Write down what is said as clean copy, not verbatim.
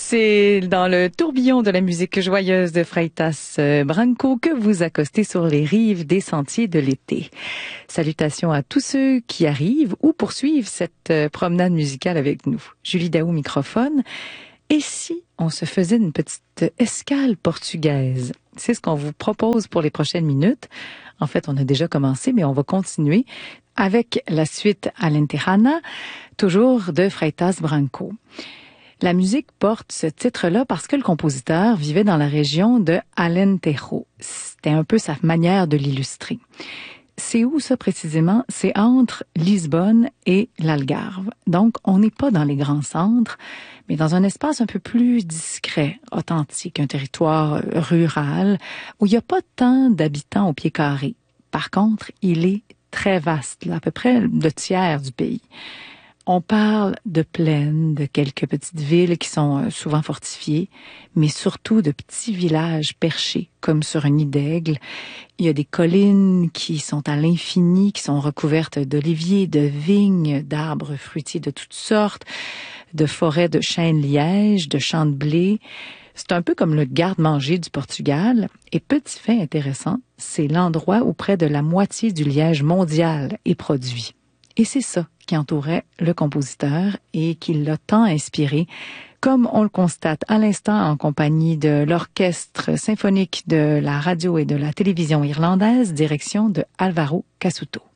C'est dans le tourbillon de la musique joyeuse de Freitas Branco que vous accostez sur les rives des sentiers de l'été. Salutations à tous ceux qui arrivent ou poursuivent cette promenade musicale avec nous. Julie Daou, microphone. Et si on se faisait une petite escale portugaise? C'est ce qu'on vous propose pour les prochaines minutes. En fait, on a déjà commencé, mais on va continuer avec la suite Alentejo, toujours de Freitas Branco. La musique porte ce titre-là parce que le compositeur vivait dans la région de Alentejo. C'était un peu sa manière de l'illustrer. C'est où ça précisément? C'est entre Lisbonne et l'Algarve. Donc, on n'est pas dans les grands centres, mais dans un espace un peu plus discret, authentique, un territoire rural, où il n'y a pas tant d'habitants au pied carré. Par contre, il est très vaste, là, à peu près le tiers du pays. On parle de plaines, de quelques petites villes qui sont souvent fortifiées, mais surtout de petits villages perchés, comme sur un nid d'aigle. Il y a des collines qui sont à l'infini, qui sont recouvertes d'oliviers, de vignes, d'arbres fruitiers de toutes sortes, de forêts de chênes-lièges, de champs de blé. C'est un peu comme le garde-manger du Portugal. Et petit fait intéressant, c'est l'endroit où près de la moitié du liège mondial est produit. Et c'est ça qui entourait le compositeur et qui l'a tant inspiré, comme on le constate à l'instant en compagnie de l'orchestre symphonique de la radio et de la télévision irlandaise, direction de Álvaro Casuto.